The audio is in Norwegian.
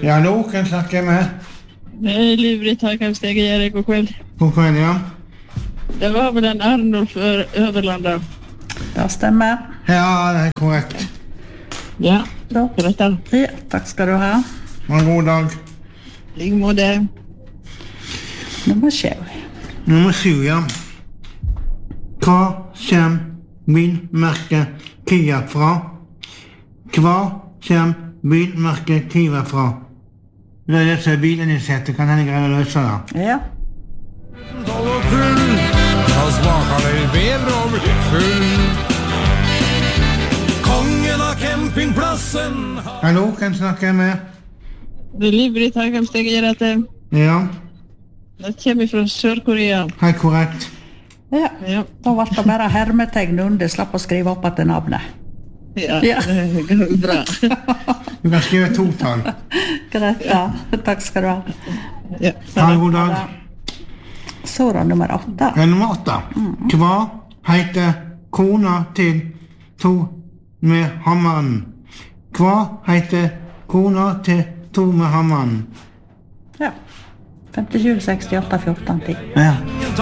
Ja, nå kan snakke med. Det är Livrit här, kan stega Erik och kväll. God kveld, ja. Det var väl en Arnulf Överlanda. Det stemmer. Ja, det er korrekt. Ja, Da. detta. Ja, takk skal du ha. Ha en god dag. Ligmode. Nummer 7. Nummer 7, ja. Hva kommer bilmerket Kia fra? Hva kommer bilmerket Kia fra? Det er det som er bilen i setet, kan henne greie å løse det? Ja. Da smaker det bedre å bli full. Kongen av campingplassen. Hallo, kan snakke med? Det är Livrit här, kan stega Erik. Ja, Det kommer från Sør-Korea. helt korrekt. Ja. Ja, Da ble det bare hermetegn under, slapp å skrive opp etter navnet. ja, Ja. det går bra. Du kan skrive totall. Greit, ja. Takk skal du ha. Ja. Ha en god dag. Så da nummer 8. Ja, nummer 8. Hva heter kona til to med hammeren? Hva heter kona til to med hammeren? Ja. 57, 68, 14, 10. Ja.